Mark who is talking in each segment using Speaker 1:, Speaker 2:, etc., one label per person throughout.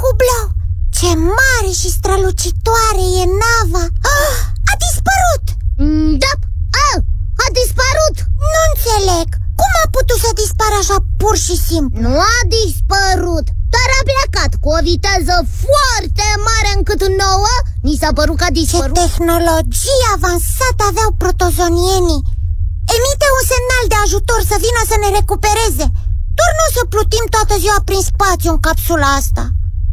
Speaker 1: Hublou, ce mare și strălucitoare e nava! A dispărut!
Speaker 2: Da, a dispărut!
Speaker 1: Nu înțeleg, cum a putut să dispară așa pur și simplu?
Speaker 2: Nu a dispărut, doar a plecat cu o viteză foarte mare încât nouă ni s-a părut că a dispărut.
Speaker 1: Ce tehnologie avansată aveau protozonienii! Emite un semnal de ajutor să vină să ne recupereze. Doar nu o să plutim toată ziua prin spațiu în capsula asta.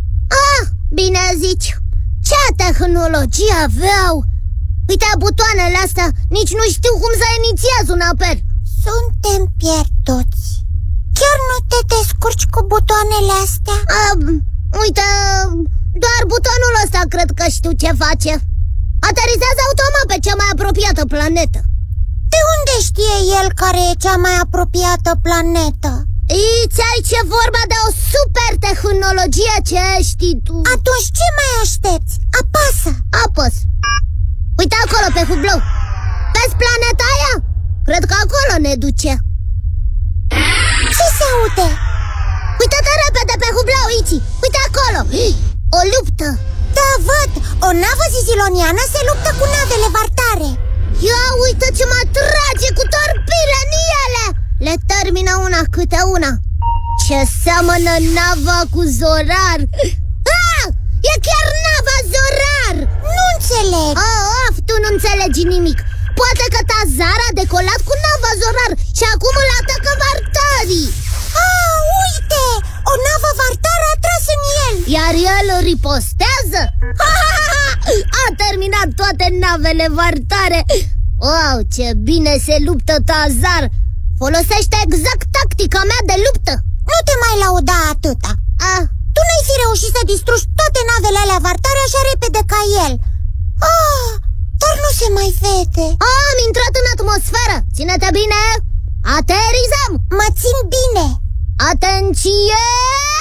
Speaker 2: Bine zici, ce tehnologie aveau! Uite butoanele astea, nici nu știu cum să inițiez un apel.
Speaker 1: Suntem pierduți. Chiar nu te descurci cu butoanele astea?
Speaker 2: Uite, doar butonul ăsta cred că știu ce face. Aterizează automat pe cea mai apropiată planetă.
Speaker 1: De unde știe el care e cea mai apropiată planetă?
Speaker 2: Îți ai ce vorba de o super tehnologie, ce știi tu?
Speaker 1: Atunci ce mai aștepți? Apasă!
Speaker 2: Apăs. Uite acolo pe Hublou. Vezi planeta aia? Cred că acolo ne duce.
Speaker 1: Ce se aude?
Speaker 2: Uite-te repede pe Hublou, Iți. Uite acolo. O luptă.
Speaker 1: Da, văd. O navă ziziloniană se luptă cu navele vartare.
Speaker 2: Ia uite ce mă trage cu torpile în ele. Le termină una câte una. Ce seamănă nava cu Zorar. E chiar nava Zorar.
Speaker 1: Nu înțeleg.
Speaker 2: Tu nu înțelegi nimic. Poate că Tazar a decolat cu nava Zorar și acum îl atacă vartarii.
Speaker 1: Uite! O navă vartară a tras în el.
Speaker 2: Iar el ripostează? A terminat toate navele vartare. Wow, ce bine se luptă Tazar. Folosește exact tactica mea de luptă.
Speaker 1: Nu te mai lauda atâta. Tu n-ai fi reușit să distrugi toate navele alea vartare așa repede ca el. Dar nu se mai vede.
Speaker 2: Am intrat în atmosferă. Ține-te bine. Aterizăm.
Speaker 1: Mă țin bine.
Speaker 2: Atenție!